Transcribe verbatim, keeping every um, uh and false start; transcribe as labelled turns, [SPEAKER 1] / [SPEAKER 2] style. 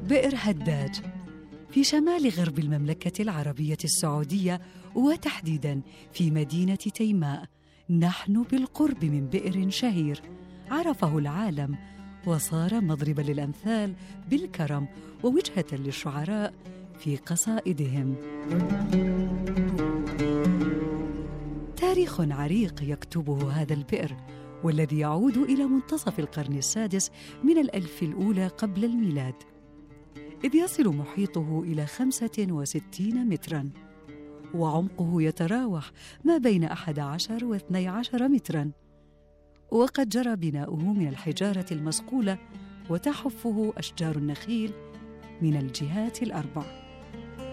[SPEAKER 1] بئر هداج في شمال غرب المملكة العربية السعودية، وتحديداً في مدينة تيماء. نحن بالقرب من بئر شهير عرفه العالم، وصار مضرباً للأمثال بالكرم ووجهة للشعراء في قصائدهم. تاريخ عريق يكتبه هذا البئر، والذي يعود إلى منتصف القرن السادس من الألف الأولى قبل الميلاد، إذ يصل محيطه إلى خمسة وستين متراً، وعمقه يتراوح ما بين أحد عشر واثني عشر متراً، وقد جرى بناؤه من الحجارة المصقولة وتحفه أشجار النخيل من الجهات الأربع.